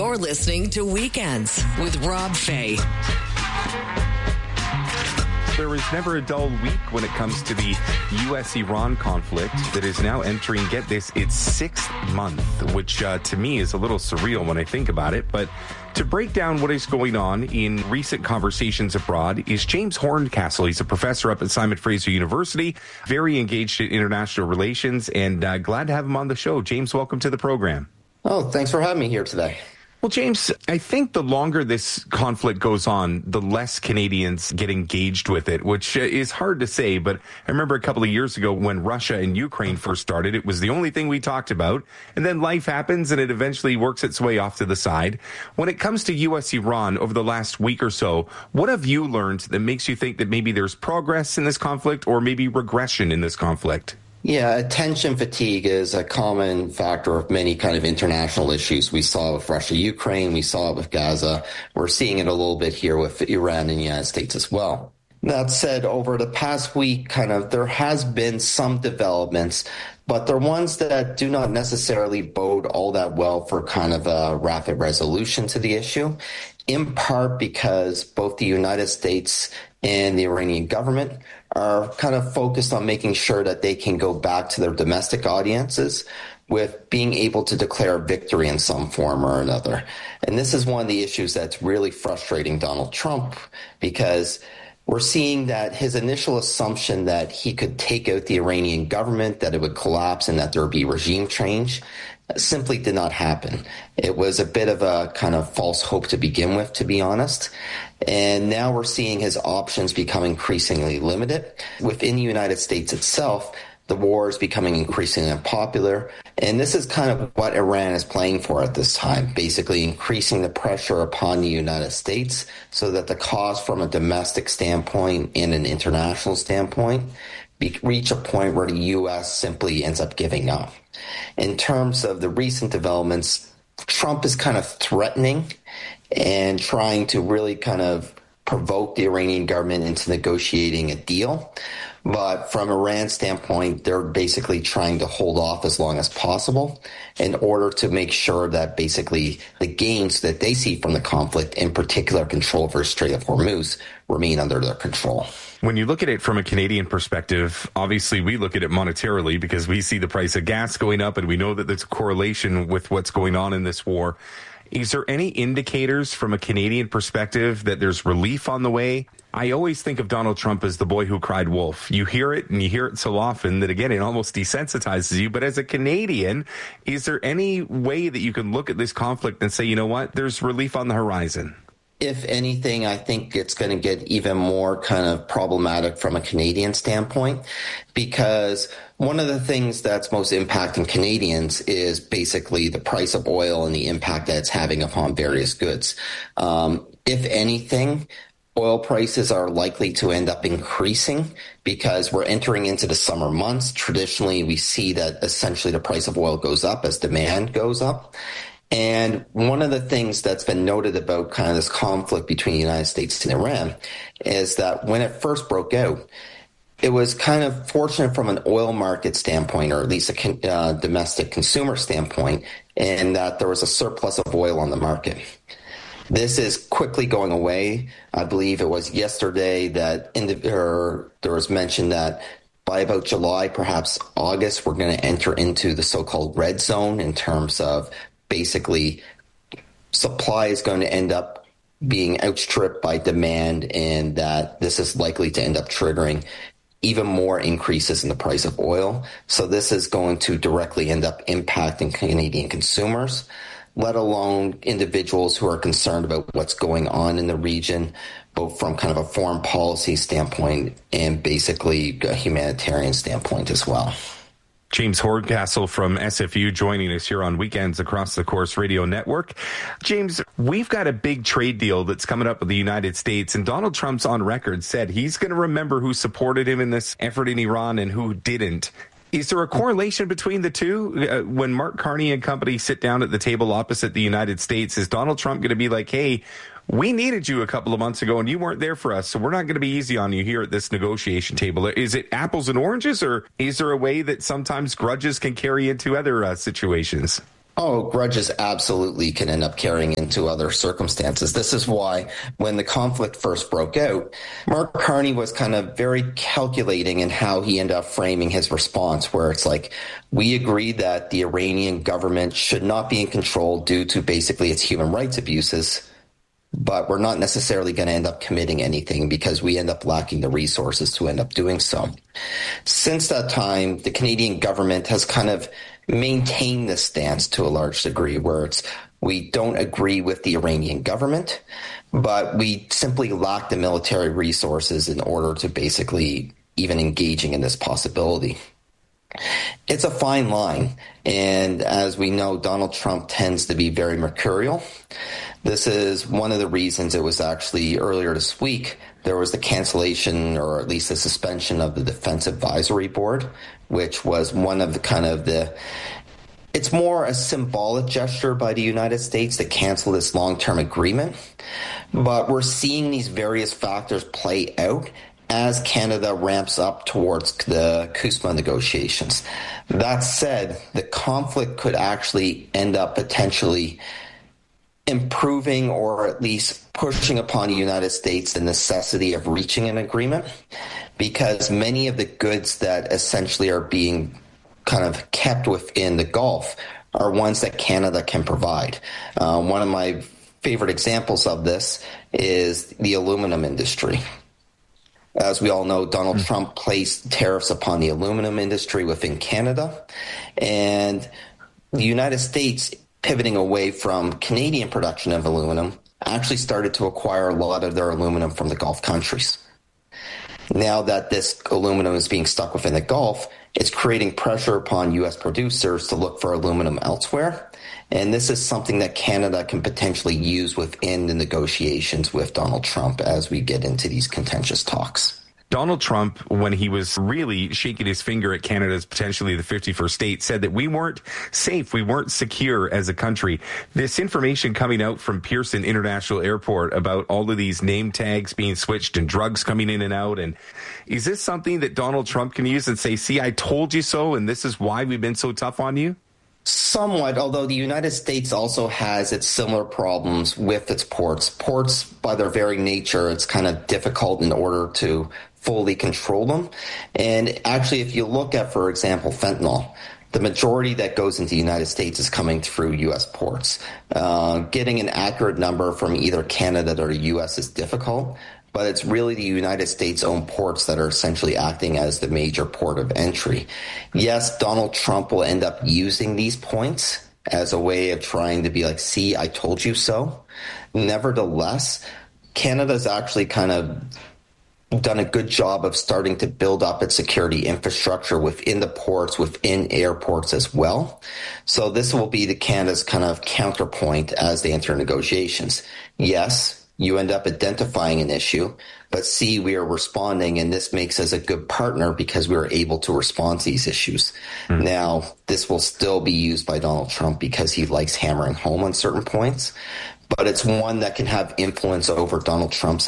You're listening to Weekends with Rob Fay. There is never a dull week when it comes to the U.S.-Iran conflict that is now entering, get this, its sixth month, which to me is a little surreal when I think about it. But to break down what is going on in recent conversations abroad is James Horncastle. He's a professor up at Simon Fraser University, very engaged in international relations, and glad to have him on the show. James, welcome to the program. Oh, thanks for having me here today. Well, James, I think the longer this conflict goes on, the less Canadians get engaged with it, which is hard to say. But I remember a couple of years ago when Russia and Ukraine first started, it was the only thing we talked about. And then life happens and it eventually works its way off to the side. When it comes to U.S.-Iran over the last week or so, what have you learned that makes you think that maybe there's progress in this conflict or maybe regression in this conflict? Yeah, attention fatigue is a common factor of many kind of international issues. We saw it with Russia, Ukraine, we saw it with Gaza. We're seeing it a little bit here with Iran and the United States as well. That said, over the past week, there has been some developments, but they're ones that do not necessarily bode all that well for kind of a rapid resolution to the issue, in part because both the United States and the Iranian government are kind of focused on making sure that they can go back to their domestic audiences with being able to declare victory in some form or another. And this is one of the issues that's really frustrating Donald Trump, because we're seeing that his initial assumption that he could take out the Iranian government, that it would collapse and that there would be regime change, simply did not happen. It was a bit of a kind of false hope to begin with, to be honest. And now we're seeing his options become increasingly limited. Within the United States itself, the war is becoming increasingly unpopular. And this is kind of what Iran is playing for at this time, basically increasing the pressure upon the United States so that the cost from a domestic standpoint and an international standpoint reach a point where the U.S. simply ends up giving up. In terms of the recent developments, Trump is kind of threatening and trying to really kind of provoke the Iranian government into negotiating a deal. But from Iran's standpoint, they're basically trying to hold off as long as possible in order to make sure that basically the gains that they see from the conflict, in particular control over Strait of Hormuz, remain under their control. When you look at it from a Canadian perspective, obviously we look at it monetarily because we see the price of gas going up and we know that there's a correlation with what's going on in this war. Is there any indicators from a Canadian perspective that there's relief on the way? I always think of Donald Trump as the boy who cried wolf. You hear it and you hear it so often that, again, it almost desensitizes you. But as a Canadian, is there any way that you can look at this conflict and say, you know what, there's relief on the horizon? If anything, I think it's going to get even more kind of problematic from a Canadian standpoint, because one of the things that's most impacting Canadians is basically the price of oil and the impact that it's having upon various goods. If anything, oil prices are likely to end up increasing because we're entering into the summer months. Traditionally, we see that essentially the price of oil goes up as demand goes up. And one of the things that's been noted about kind of this conflict between the United States and Iran is that when it first broke out, it was kind of fortunate from an oil market standpoint, or at least a domestic consumer standpoint, in that there was a surplus of oil on the market. This is quickly going away. I believe it was yesterday that there was mention that by about July, perhaps August, we're going to enter into the so-called red zone in terms of basically supply is going to end up being outstripped by demand, and that this is likely to end up triggering even more increases in the price of oil. So this is going to directly end up impacting Canadian consumers, let alone individuals who are concerned about what's going on in the region, both from kind of a foreign policy standpoint and basically a humanitarian standpoint as well. James Horncastle from SFU joining us here on Weekends Across the Course Radio Network. James, we've got a big trade deal that's coming up with the United States, and Donald Trump's on record said he's going to remember who supported him in this effort in Iran and who didn't. Is there a correlation between the two? When Mark Carney and company sit down at the table opposite the United States, is Donald Trump going to be like, hey, we needed you a couple of months ago and you weren't there for us, so we're not going to be easy on you here at this negotiation table? Is it apples and oranges, or is there a way that sometimes grudges can carry into other situations? Oh, grudges absolutely can end up carrying into other circumstances. This is why when the conflict first broke out, Mark Carney was kind of very calculating in how he ended up framing his response, where it's like, we agreed that the Iranian government should not be in control due to basically its human rights abuses, but we're not necessarily going to end up committing anything because we end up lacking the resources to end up doing so. Since that time, the Canadian government has kind of maintained this stance to a large degree, where it's, we don't agree with the Iranian government, but we simply lack the military resources in order to basically even engaging in this possibility. It's a fine line, and as we know, Donald Trump tends to be very mercurial. This is one of the reasons it was actually earlier this week, there was the cancellation or at least the suspension of the Defense Advisory Board, which was one of it's more a symbolic gesture by the United States to cancel this long-term agreement. But we're seeing these various factors play out as Canada ramps up towards the CUSMA negotiations. That said, the conflict could actually end up potentially improving or at least pushing upon the United States the necessity of reaching an agreement, because many of the goods that essentially are being kind of kept within the Gulf are ones that Canada can provide. One of my favorite examples of this is the aluminum industry. As we all know, Donald Trump placed tariffs upon the aluminum industry within Canada, and the United States, pivoting away from Canadian production of aluminum, actually started to acquire a lot of their aluminum from the Gulf countries. Now that this aluminum is being stuck within the Gulf, it's creating pressure upon U.S. producers to look for aluminum elsewhere. And this is something that Canada can potentially use within the negotiations with Donald Trump as we get into these contentious talks. Donald Trump, when he was really shaking his finger at Canada's potentially the 51st state, said that we weren't safe, we weren't secure as a country. This information coming out from Pearson International Airport about all of these name tags being switched and drugs coming in and out, and is this something that Donald Trump can use and say, see, I told you so, and this is why we've been so tough on you? Somewhat, although the United States also has its similar problems with its ports. Ports, by their very nature, it's kind of difficult in order to fully control them. And actually, if you look at, for example, fentanyl, the majority that goes into the United States is coming through U.S. ports. Getting an accurate number from either Canada or the U.S. is difficult, but it's really the United States' own ports that are essentially acting as the major port of entry. Yes, Donald Trump will end up using these points as a way of trying to be like, see, I told you so. Nevertheless, Canada's actually kind of done a good job of starting to build up its security infrastructure within the ports, within airports as well. So this will be the Canada's kind of counterpoint as they enter negotiations. Yes, you end up identifying an issue, but see, we are responding, and this makes us a good partner because we are able to respond to these issues. Now, this will still be used by Donald Trump because he likes hammering home on certain points, but it's one that can have influence over Donald Trump's